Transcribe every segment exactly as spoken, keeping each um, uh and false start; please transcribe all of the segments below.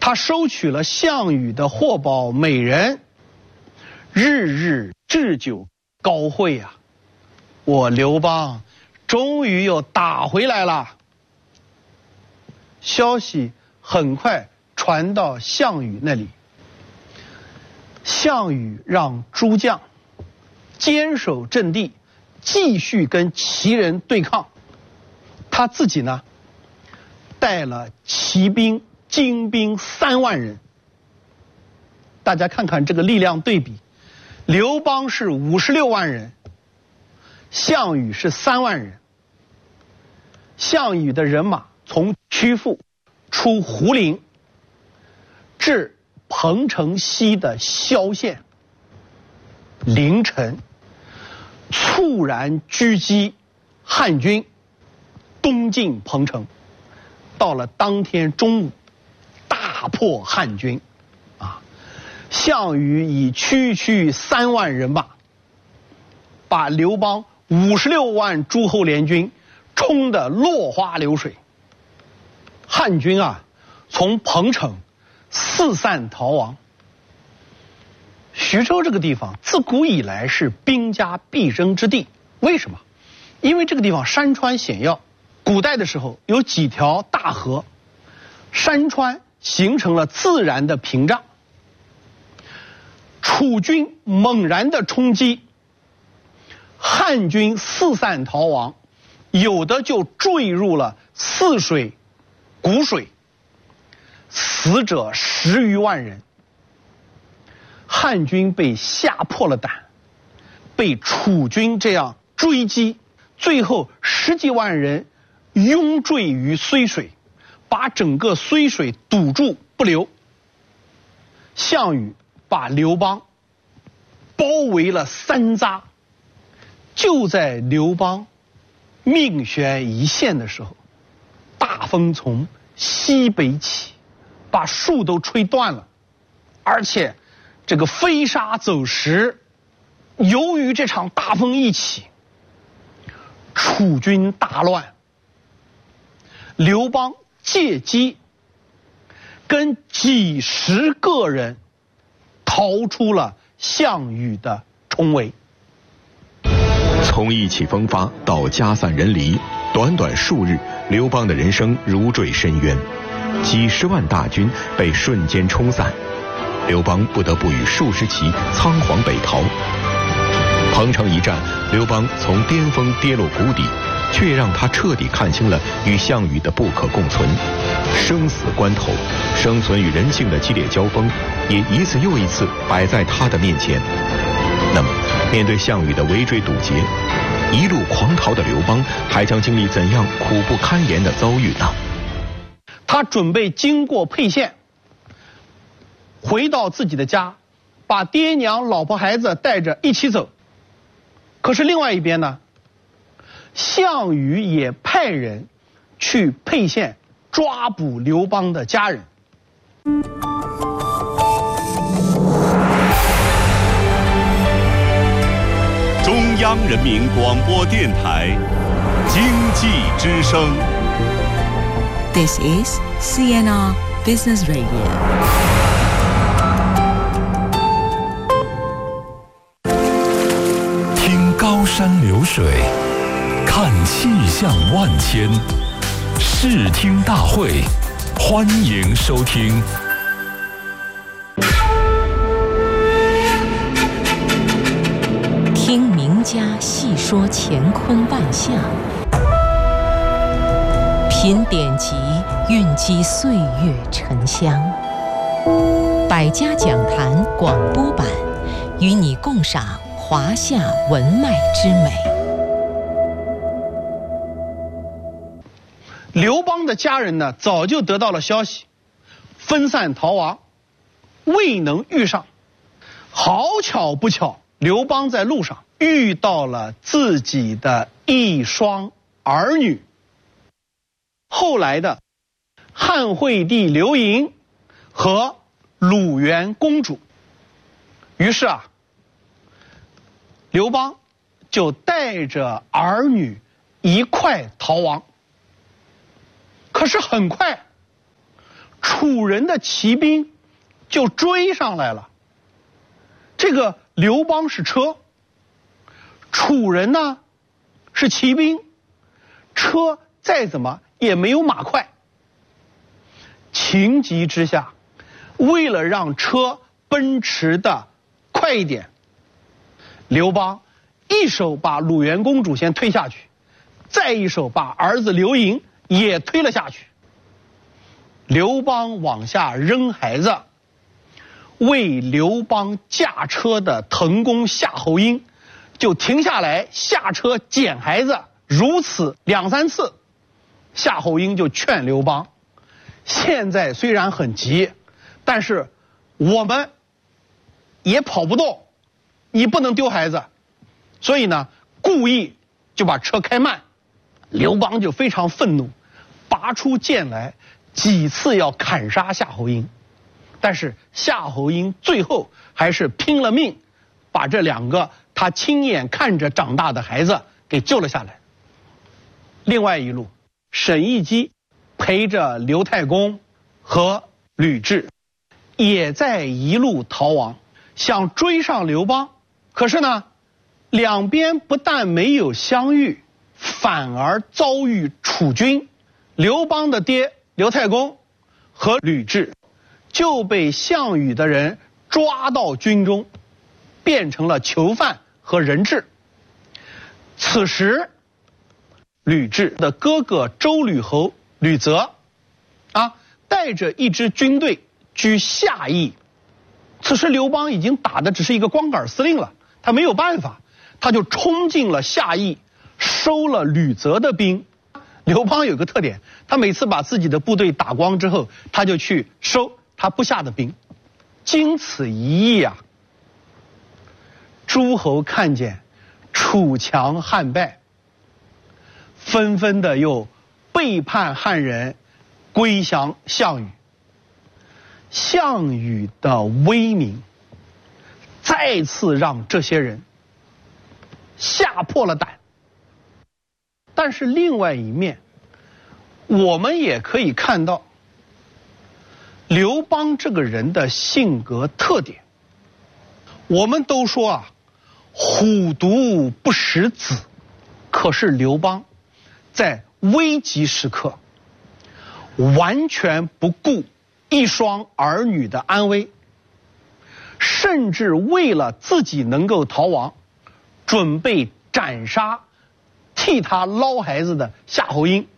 他收取了项羽的货宝美人，日日置酒高会啊！我刘邦终于又打回来了。消息很快传到项羽那里，项羽让诸将坚守阵地，继续跟齐人对抗。他自己呢，带了骑兵、精兵三万人。大家看看这个力量对比，刘邦是五十六万人，项羽是三万人。项羽的人马从曲阜出胡陵，至彭城西的萧县，凌晨猝然狙击汉军，东进彭城。到了当天中午，大破汉军，啊，项羽以区区三万人马，把刘邦五十六万诸侯联军冲得落花流水。汉军啊，从彭城四散逃亡。徐州这个地方自古以来是兵家必争之地，为什么？因为这个地方山川险要。古代的时候有几条大河，山川形成了自然的屏障。楚军猛然的冲击，汉军四散逃亡，有的就坠入了泗水、谷水，死者十余万人。汉军被吓破了胆，被楚军这样追击，最后十几万人拥坠于睢水，把整个睢水堵住不留。项羽把刘邦包围了三匝，就在刘邦命悬一线的时候，大风从西北起，把树都吹断了，而且这个飞沙走石。由于这场大风一起，楚军大乱。刘邦借机跟几十个人逃出了项羽的重围。 从意气风发到家散人离，短短数日，刘邦的人生如坠深渊，几十万大军被瞬间冲散，刘邦不得不与数十骑仓皇北逃。彭城一战，刘邦从巅峰跌落谷底，却让他彻底看清了与项羽的不可共存。生死关头，生存与人性的激烈交锋，也一次又一次摆在他的面前。那么，面对项羽的围追堵截，一路狂逃的刘邦还将经历怎样苦不堪言的遭遇呢？ 他准备经过沛县，回到自己的家，把爹娘、老婆、孩子带着一起走。可是另外一边呢，项羽也派人去沛县抓捕刘邦的家人。 中央人民广播电台经济之声。 This is C N R Business Radio。 听高山流水，看气象万千，视听大会，欢迎收听。 听名家细说乾坤万象，品典籍，蕴积岁月沉香。百家讲坛广播版，与你共赏华夏文脉之美。 刘邦的家人呢，早就得到了消息，分散逃亡，未能遇上。好巧不巧，刘邦在路上遇到了自己的一双儿女，后来的汉惠帝刘盈和鲁元公主。于是啊，刘邦就带着儿女一块逃亡。可是很快， 楚人的骑兵就追上来了。这个刘邦是车，楚人呢是骑兵，车再怎么也没有马快。情急之下，为了让车奔驰的快一点，刘邦一手把鲁元公主先推下去，再一手把儿子刘盈也推了下去。刘邦往下扔孩子，为刘邦驾车的滕公夏侯婴就停下来下车捡孩子，如此两三次，夏侯婴就劝刘邦，现在虽然很急，但是我们也跑不动，你不能丢孩子，所以呢故意就把车开慢。刘邦就非常愤怒，拔出剑来几次要砍杀夏侯婴，但是夏侯婴最后还是拼了命把这两个他亲眼看着长大的孩子给救了下来。另外一路，沈亦基陪着刘太公和吕雉也在一路逃亡，想追上刘邦，可是呢两边不但没有相遇，反而遭遇楚军。刘邦的爹刘太公和吕雉就被项羽的人抓到军中，变成了囚犯和人质。此时吕雉的哥哥周吕侯吕泽啊，带着一支军队居下邑。此时刘邦已经打的只是一个光杆司令了，他没有办法，他就冲进了下邑，收了吕泽的兵。刘邦有个特点，他每次把自己的部队打光之后，他就去收他部下的兵。经此一役啊，诸侯看见楚强汉败，纷纷的又背叛汉人，归降项羽。项羽的威名再次让这些人吓破了胆。但是另外一面，我们也可以看到刘邦这个人的性格特点。我们都说啊，虎毒不食子，可是刘邦在危急时刻完全不顾一双儿女的安危，甚至为了自己能够逃亡，准备斩杀替他捞孩子的夏侯婴。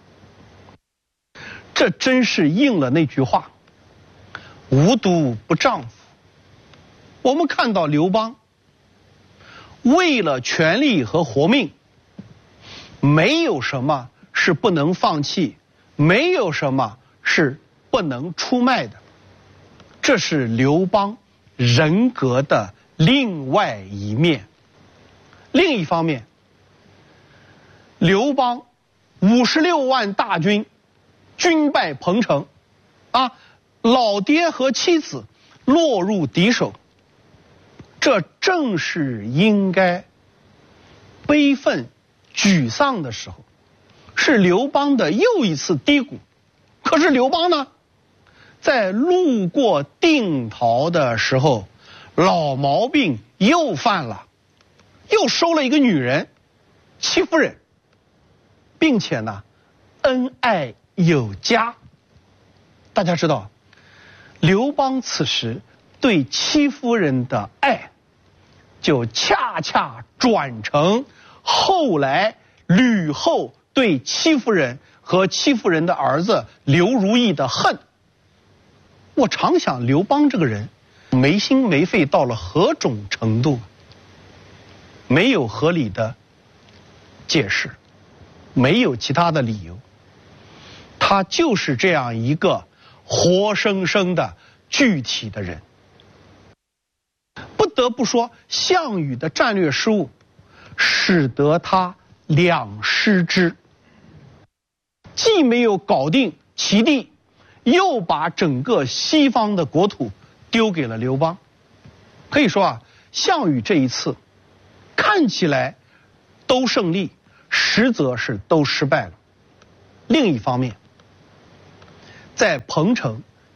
这真是应了那句话，无毒不丈夫。我们看到刘邦为了权力和活命，没有什么是不能放弃，没有什么是不能出卖的。这是刘邦人格的另外一面。另一方面，刘邦五十六万大军军败彭城，啊，老爹和妻子落入敌手，这正是应该悲愤沮丧的时候，是刘邦的又一次低谷。可是刘邦呢，在路过定陶的时候，老毛病又犯了，又收了一个女人戚夫人，并且呢恩爱有加。大家知道，刘邦此时对戚夫人的爱，就恰恰转成后来吕后对戚夫人和戚夫人的儿子刘如意的恨。我常想，刘邦这个人没心没肺到了何种程度？没有合理的解释，没有其他的理由，他就是这样一个活生生的具体的人。不得不说，项羽的战略失误使得他两失之，既没有搞定齐地，又把整个西方的国土丢给了刘邦。可以说啊，项羽这一次看起来都胜利，实则是都失败了。另一方面，在彭城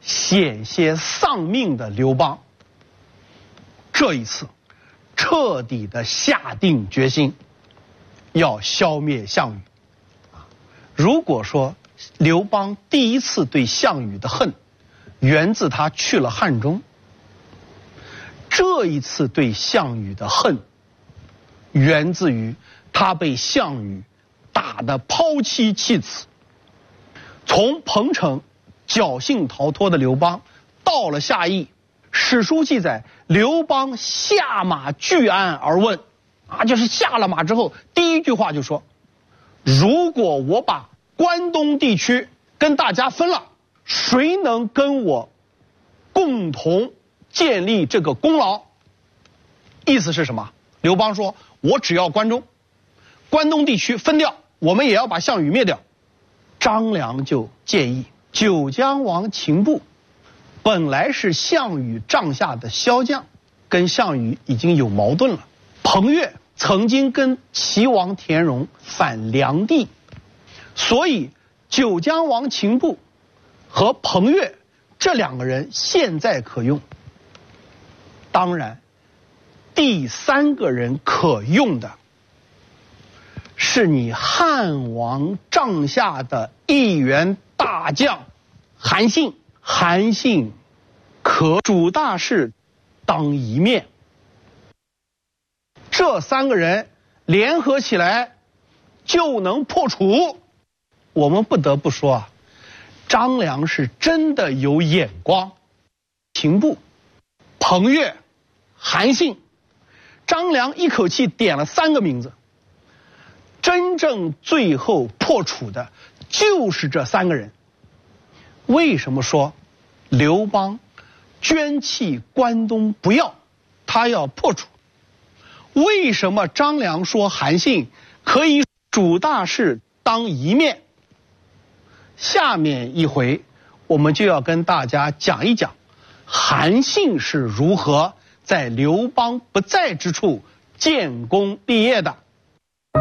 险些丧命的刘邦，这一次彻底的下定决心要消灭项羽。如果说刘邦第一次对项羽的恨源自他去了汉中，这一次对项羽的恨源自于他被项羽打得抛妻弃子。从彭城侥幸逃脱的刘邦到了夏邑，史书记载刘邦下马拒鞍而问，啊，就是下了马之后第一句话就说，如果我把关东地区跟大家分了，谁能跟我共同建立这个功劳？意思是什么？刘邦说，我只要关中，关东地区分掉，我们也要把项羽灭掉。张良就建议，九江王秦布本来是项羽帐下的骁将，跟项羽已经有矛盾了。彭越曾经跟齐王田荣反梁地，所以九江王秦布和彭越这两个人现在可用。当然，第三个人可用的是你汉王帐下的一员大将韩信。韩信可主大事当一面，这三个人联合起来就能破楚。我们不得不说啊，张良是真的有眼光。秦布、彭越、韩信，张良一口气点了三个名字。真正最后破楚的就是这三个人。为什么说刘邦捐弃关东不要，他要破楚？为什么张良说韩信可以主大事当一面？下面一回我们就要跟大家讲一讲韩信是如何在刘邦不在之处建功立业的。